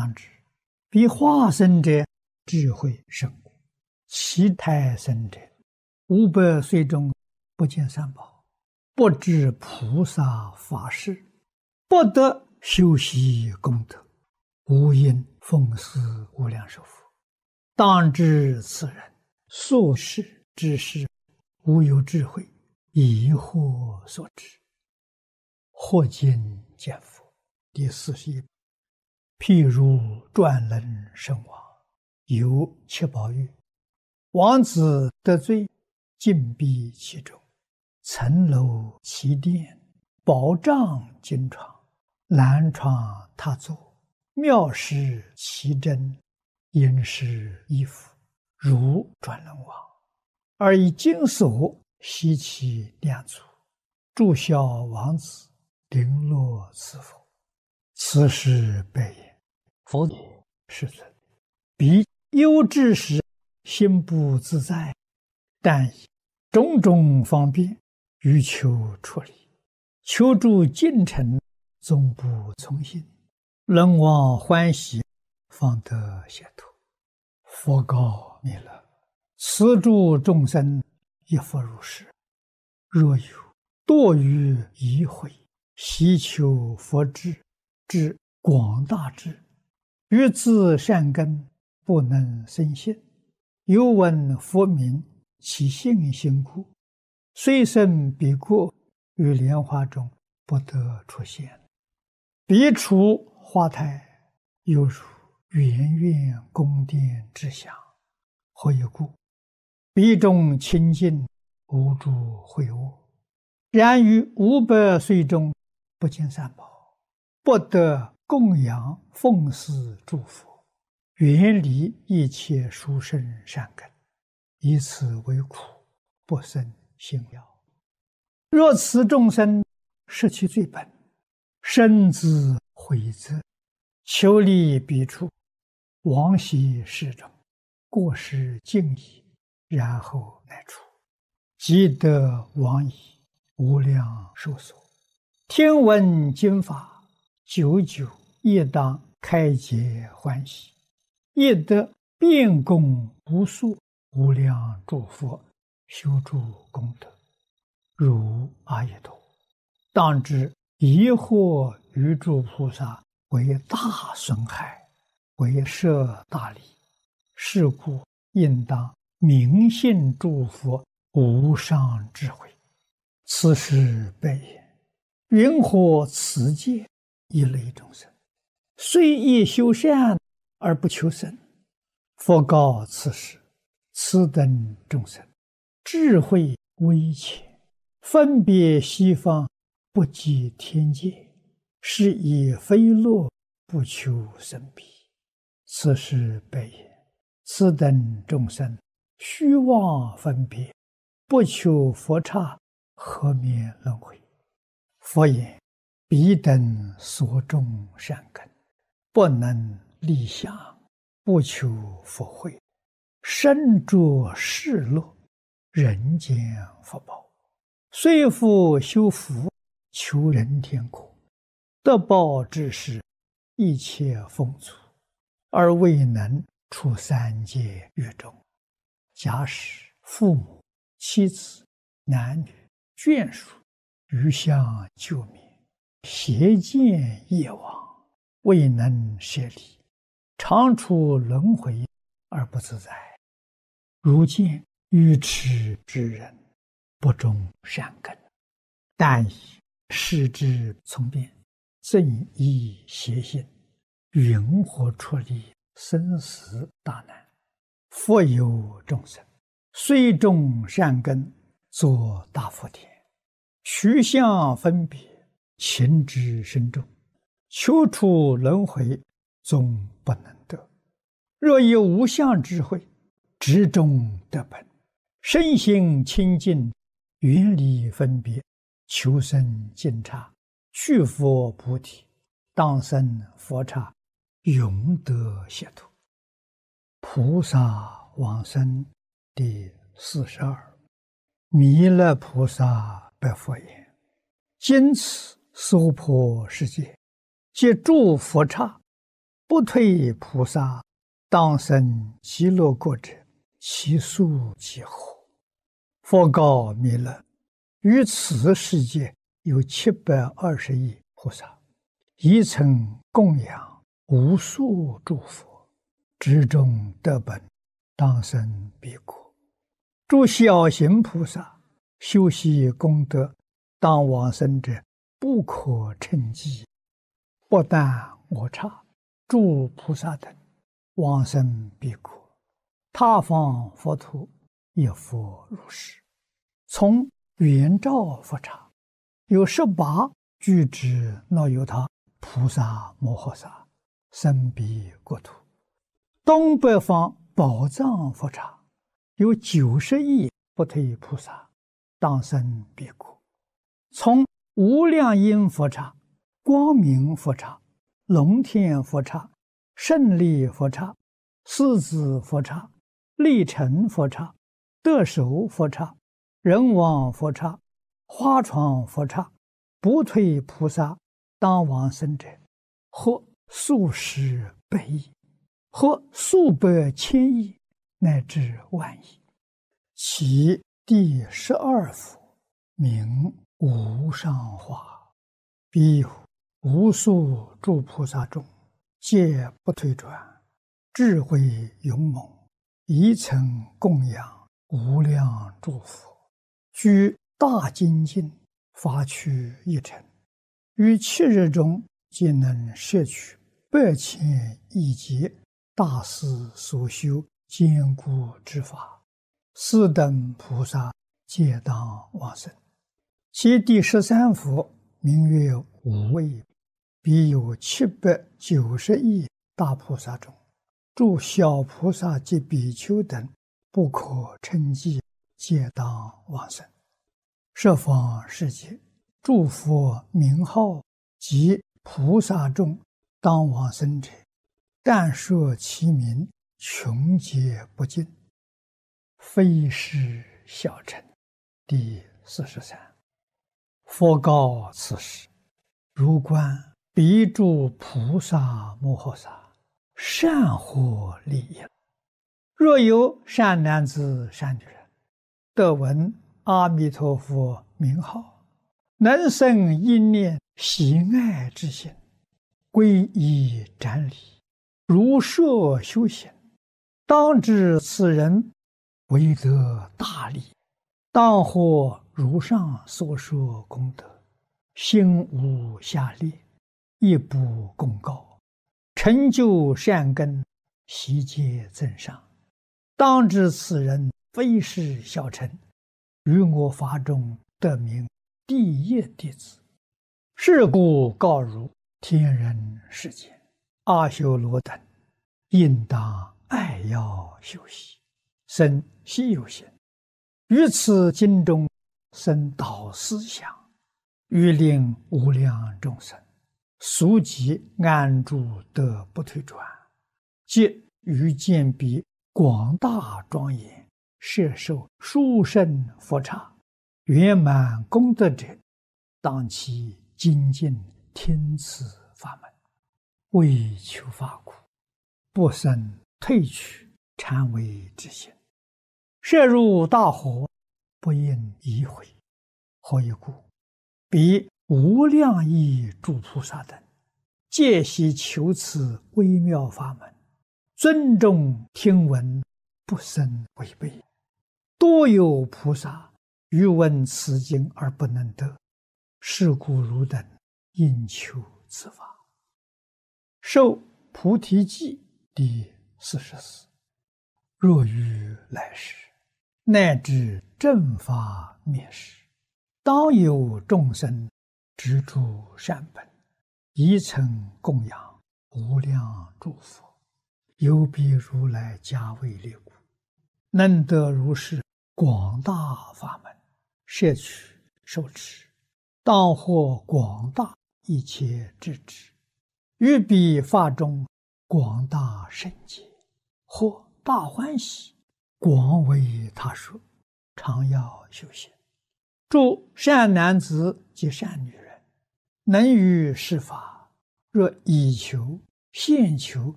当知，彼化身者智慧甚古，其胎生者500岁中不见三宝，不知菩萨法事，不得修习功德，无因奉祀无量寿佛。当知此人所事之事，无有智慧，疑惑所致。或今见佛第41。譬如转轮圣王，有7宝玉，王子得罪，禁闭其中，层楼其殿，宝帐金床，蓝床榻座，妙饰其珍，殷实衣服，如转轮王，而以金锁悉其两足，祝孝王子，绫罗赐佛。此时白言：佛也，世尊，彼忧之时，心不自在，但以种种方便，欲求出离，求助近臣，总不从心，人王欢喜，方得解脱。佛告弥勒：此诸众生亦复如是。若有堕于疑慧，希求佛智，之广大智，欲自善根，不能生信，又闻佛名，其信心故，虽生彼国，于莲花中不得出现。彼处花台，犹如圆圆宫殿之祥。何以故？彼中清净，无诸秽恶。然于500岁中，不见三宝，不得供养奉祀诸佛，远离一切殊胜善根，以此为苦，不生信要。若此众生失其最本，深自悔责，求离彼处，往昔世中，过失尽已，然后乃出，即得往矣，无量寿所。听闻经法，久久亦当开解欢喜，亦得遍供无数无量诸佛，修诸功德，如阿逸多。当知疑惑于诸菩萨，为大损害，为摄大利。是故应当明信诸佛无上智慧。此时白言：云何此界一类众生，虽亦修善而不求生？佛告此时：此等众生，智慧微浅，分别西方，不及天界，是以非乐，不求生彼。此时白言：此等众生，虚妄分别，不求佛刹，何免轮回？佛言：彼等所种善根，不能立想，不求佛慧，身着世乐，人间福报，虽复修福，求人天国，得报之时，一切丰足，而未能出三界狱中。假使父母、妻子、男女、眷属余相救灭，邪见业往，未能舍离，常处轮回而不自在。如见愚痴之人，不种善根，但以视之从变，正依邪心，云何出离生死大难？佛有众生，虽种善根，作大福田，取相分别，情之深重，求出轮回，终不能得。若有无相智慧，直中得本，身心清净，远离分别，求生净刹，去佛菩提，当生佛刹，永得解脱。菩萨往生第42。弥勒菩萨白佛言：今此娑婆世界，皆诸佛刹， 不退菩萨，当生极乐国者，其数几何？佛告弥勒：于此世界有720亿菩萨，一曾供养无数诸佛，至中得本，当生彼国。诸小行菩萨修习功德，当往生者，不可称计。不但我刹诸菩萨等往生彼国，他方佛土也复如是。从圆照佛刹，有18具之那由他菩萨摩诃萨生彼国土。东北方宝藏佛刹，有90亿不退菩萨当生彼国。从无量音佛刹、光明佛刹、龙天佛刹、胜利佛刹、狮子佛刹、力成佛刹、得手佛刹、人王佛刹、花床佛刹，不退菩萨当往生者，或数十百亿，或数百千亿，乃至万亿。其第12佛名无上化，彼有无数诸菩萨中，皆不退转，智慧勇猛，一曾供养无量诸佛，居大精进，发趣一尘，于7日中皆能摄取8,000亿劫大师所修坚固之法，斯等菩萨皆当往生。其第13佛名曰无畏，彼有790亿大菩萨中，诸小菩萨及比丘等不可称计，皆当往生。十方世界诸佛名号及菩萨众当往生者，但说其名，穷皆不尽，非是小乘。第43。佛告此时：如观彼诸菩萨摩诃萨，善获利益。若有善男子善女人，得闻阿弥陀佛名号，能生一念喜爱之心，皈依瞻礼，如设修行，当知此人为得大利，当获如上所说功德，心无下劣，亦不公告，成就善根，悉皆增上。当知此人非是小乘，于我法中得名第一弟子。是故告汝天人世间阿修罗等，应当爱要修习，生希有行，于此经中生导思想，欲令无量众生速即安住得不退转，即于见彼广大庄严，摄受殊胜佛刹，圆满功德者，当其精进听此法门，为求法苦，不生退去禅为之心。摄入大火，不应疑悔。何以故？彼无量亿诸菩萨等，皆悉求此微妙法门，尊重听闻，不生违背。多有菩萨欲闻此经而不能得，是故汝等应求此法。受菩提记第44。若于来世，乃至正法灭世，当有众生执著善本，一曾供养无量诸佛，有彼如来加为力故，能得如是广大法门，摄取受持，当获广大一切智智，于彼法中广大圣解，或大欢喜，广为他说，常要修行。诸善男子及善女人，能于是法，若以求现求